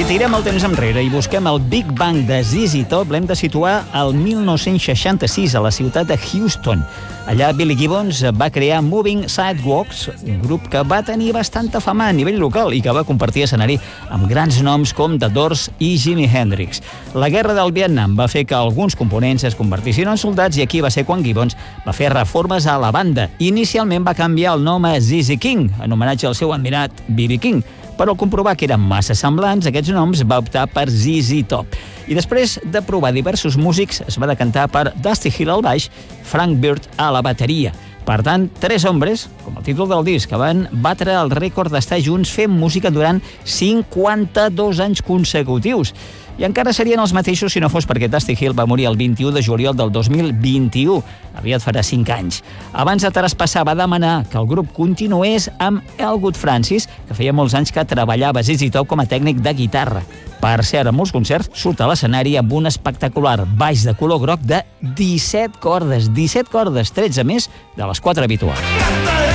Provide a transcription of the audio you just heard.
Si tirem el temps enrere i busquem el Big Bang de ZZ Top, l'hem de situar al 1966 a la ciutat de Houston. Allà Billy Gibbons va crear Moving Sidewalks, un grup que va tenir bastanta fama a nivell local i que va compartir escenari amb grans noms com The Doors i Jimi Hendrix. La guerra del Vietnam va fer que alguns components es convertissin en soldats i aquí va ser quan Gibbons va fer reformes a la banda. Inicialment va canviar el nom a ZZ King, en homenatge al seu admirat B.B. King, però al comprovar que eren massa semblants, aquests noms va optar per ZZ Top. I després de provar diversos músics, es va decantar per Dusty Hill al baix, Frank Beard a la bateria. Per tant, 3 hombres, com el títol del disc, que van batre el rècord d'estar junts fent música durant 52 anys consecutius. I encara serien els mateixos si no fos perquè Dusty Hill va morir el 21 de juliol del 2021. Aviat farà 5 anys. Abans de traspassar va demanar que el grup continués amb Elwood Francis, que feia molts anys que treballava a ZZ Top com a tècnic de guitarra. Per cert, en molts concerts surt a l'escenari amb un espectacular baix de color groc de 17 cordes, 13 més de les 4 habituals.